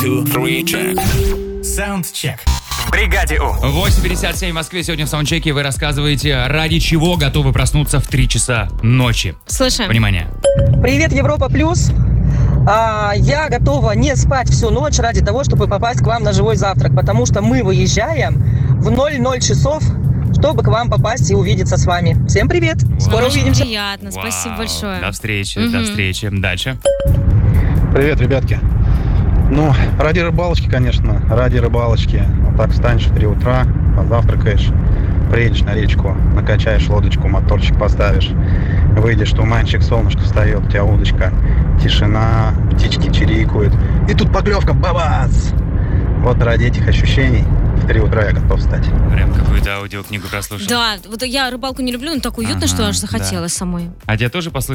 2, 3, check. Саундчек. В бригаде У. 8:57 в Москве. Сегодня в саундчеке вы рассказываете, ради чего готовы проснуться в 3 часа ночи. Слушаем. Внимание. Привет, Европа Плюс. Я готова не спать всю ночь ради того, чтобы попасть к вам на живой завтрак, потому что мы выезжаем в 00 часов, чтобы к вам попасть и увидеться с вами. Всем привет. Скоро Очень увидимся. приятно, спасибо большое. До встречи, до встречи. Дальше. Привет, ребятки. Ну, ради рыбалочки, конечно, ради рыбалочки. Вот так встанешь в 3 утра, позавтракаешь, приедешь на речку, накачаешь лодочку, моторчик поставишь, выйдешь, туманчик, солнышко встает, у тебя удочка, тишина, птички чирикают. И тут поклевка, бабац! Вот ради этих ощущений в 3 утра я готов встать. Прям какую-то аудиокнигу прослушал. Да, вот я рыбалку не люблю, но так уютно, Ага, что аж да. захотелось самой. А тебя тоже послушать?